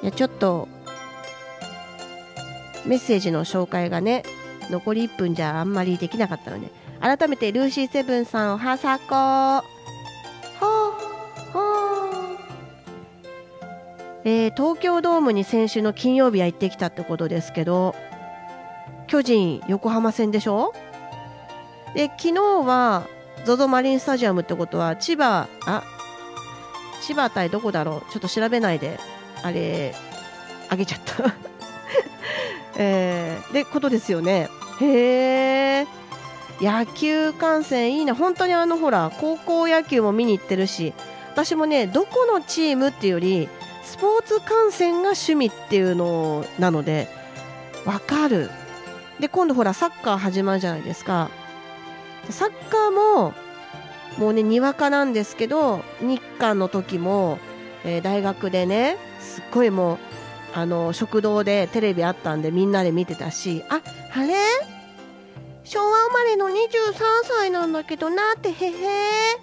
やちょっとメッセージの紹介がね残り1分じゃあんまりできなかったので、改めてルーシーセブンさんおはさこほほ東京ドームに先週の金曜日は行ってきたってことですけど、巨人横浜戦でしょ。で昨日は ZOZO マリンスタジアムってことは千葉対どこだろう、ちょっと調べないであげちゃったでことですよね。へー、野球観戦いいな。本当にほら高校野球も見に行ってるし、私もねどこのチームっていうよりスポーツ観戦が趣味っていうのなのでわかる。で今度ほらサッカー始まるじゃないですか。サッカーもうねにわかなんですけど、日韓の時も、大学でねすっごいもう食堂でテレビあったんでみんなで見てたし、あれ昭和生まれの23歳なんだけどなって、へへ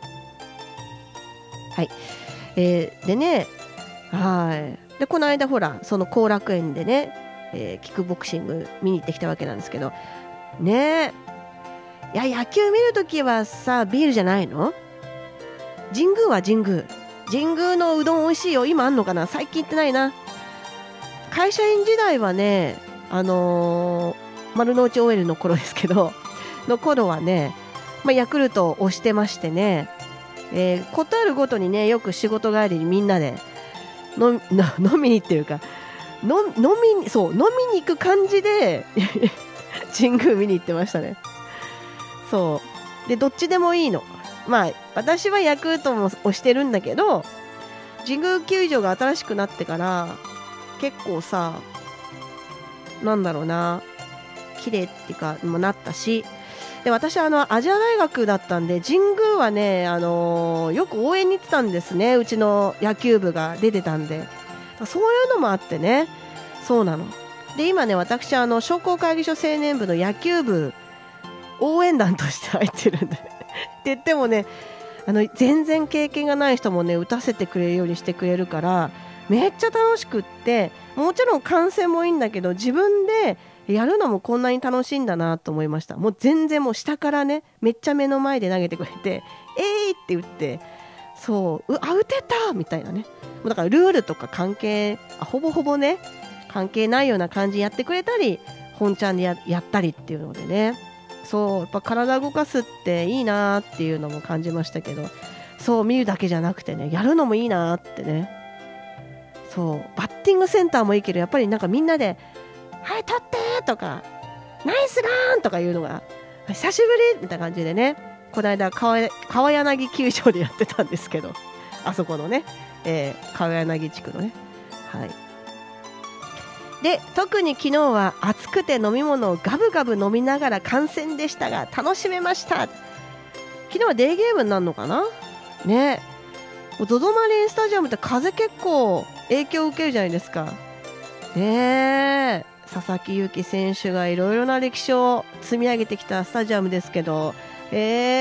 はい、でね、はいでこの間ほらその後楽園でね、キックボクシング見に行ってきたわけなんですけどね。いや野球見るときはさビールじゃないの？神宮は神宮のうどん美味しいよ。今あんのかな、最近行ってないな。会社員時代はね丸の内 OL の頃ですけどの頃はね、ヤクルトを推してましてね、ことあるごとにねよく仕事帰りにみんなで飲みに行ってるか飲みに行く感じで神宮見に行ってましたね。そうでどっちでもいいの。私はヤクルトも推してるんだけど、神宮球場が新しくなってから結構さなんだろうな綺麗っていうかもなったし、で私アジア大学だったんで神宮はね、よく応援に行ってたんですね。うちの野球部が出てたんで、そういうのもあってね。そうなので今ね私商工会議所青年部の野球部応援団として入ってるんでって言ってもね全然経験がない人もね打たせてくれるようにしてくれるからめっちゃ楽しくって、もちろん観戦もいいんだけど自分でやるのもこんなに楽しいんだなと思いました。もう全然もう下からねめっちゃ目の前で投げてくれてって打って打てたみたいなね。だからルールとか関係ほぼほぼね関係ないような感じやってくれたり本ちゃんで やったりっていうのでね、やっぱ体動かすっていいなっていうのも感じましたけど、見るだけじゃなくてねやるのもいいなってね。バッティングセンターもいいけどやっぱりなんかみんなではい取ってとかナイスランとかいうのが久しぶりみたいな感じでね、この間川柳球場でやってたんですけど、あそこのね、川柳地区のね、で特に昨日は暑くて飲み物をガブガブ飲みながら観戦でしたが楽しめました。昨日はデーゲームになるのかなね。ZOZO マリンスタジアムって風結構影響を受けるじゃないですかね。佐々木勇気選手がいろいろな歴史を積み上げてきたスタジアムですけど、